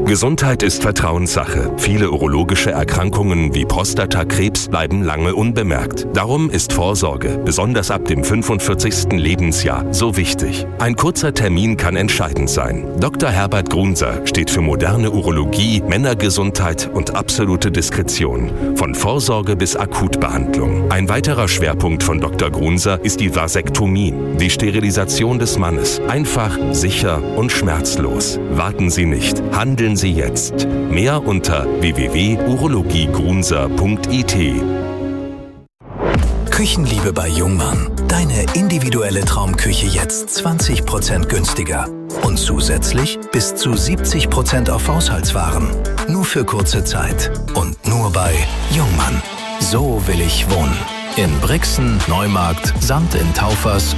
Gesundheit ist Vertrauenssache. Viele urologische Erkrankungen wie Prostatakrebs bleiben lange unbemerkt. Darum ist Vorsorge, besonders ab dem 45. Lebensjahr, so wichtig. Ein kurzer Termin kann entscheidend sein. Dr. Herbert Grunser steht für moderne Urologie, Männergesundheit und absolute Diskretion. Von Vorsorge bis Akutbehandlung. Ein weiterer Schwerpunkt von Dr. Grunser ist die Vasektomie, die Sterilisation des Mannes. Einfach, sicher und schmerzlos. Warten Sie nicht, handeln Sie jetzt. Mehr unter www.urologiegrunser.it. Küchenliebe bei Jungmann. Deine individuelle Traumküche jetzt 20% günstiger. Und zusätzlich bis zu 70% auf Haushaltswaren. Nur für kurze Zeit. Und nur bei Jungmann. So will ich wohnen. In Brixen, Neumarkt, samt in Taufers